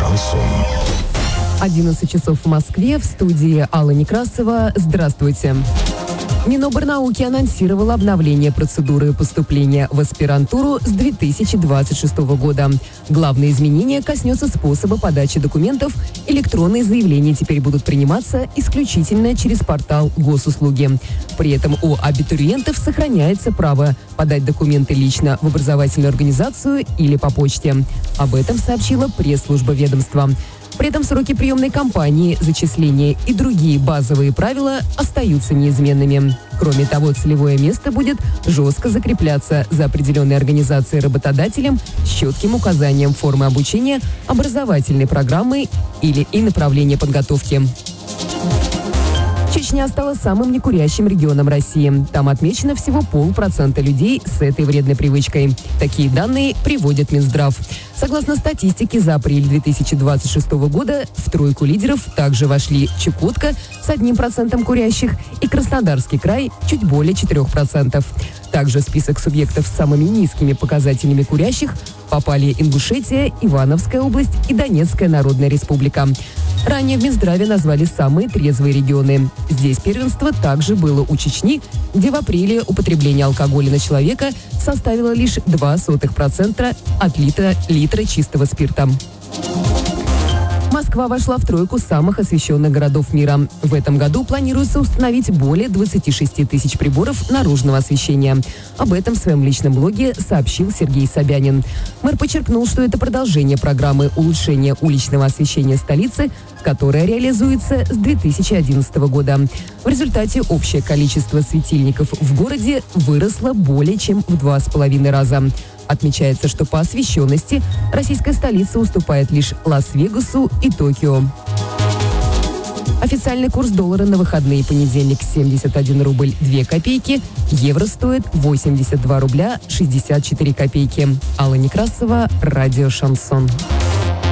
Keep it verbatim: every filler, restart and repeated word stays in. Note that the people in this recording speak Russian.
Шансон. одиннадцать часов в Москве, в студии Алла Некрасова. Здравствуйте. Миноборнауки анонсировал обновление процедуры поступления в аспирантуру с две тысячи двадцать шестого года. Главное изменение коснется способа подачи документов. Электронные заявления теперь будут приниматься исключительно через портал госуслуги. При этом у абитуриентов сохраняется право подать документы лично в образовательную организацию или по почте. Об этом сообщила пресс-служба ведомства. При этом сроки приемной кампании, зачисления и другие базовые правила остаются неизменными. Кроме того, целевое место будет жестко закрепляться за определенной организацией работодателем с четким указанием формы обучения, образовательной программы или и направления подготовки. Чечня стала самым некурящим регионом России. Там отмечено всего полпроцента людей с этой вредной привычкой. Такие данные приводит Минздрав. Согласно статистике, за апрель две тысячи двадцать шестого года в тройку лидеров также вошли Чукотка с одним процентом курящих и Краснодарский край чуть более четырех процентов. Также в список субъектов с самыми низкими показателями курящих попали Ингушетия, Ивановская область и Донецкая Народная Республика. Ранее в Минздраве назвали самые трезвые регионы. Здесь первенство также было у Чечни, где в апреле употребление алкоголя на человека составило лишь два сотых процента от литра, литра чистого спирта. Москва вошла в тройку самых освещенных городов мира. В этом году планируется установить более двадцати шести тысяч приборов наружного освещения. Об этом в своем личном блоге сообщил Сергей Собянин. Мэр подчеркнул, что это продолжение программы улучшения уличного освещения столицы, которая реализуется с две тысячи одиннадцатого года. В результате общее количество светильников в городе выросло более чем в два с половиной раза. Отмечается, что по освещенности российская столица уступает лишь Лас-Вегасу и Токио. Официальный курс доллара на выходные: понедельник семьдесят один рубль две копейки, евро стоит восемьдесят два рубля шестьдесят четыре копейки. Алла Некрасова, радио «Шансон».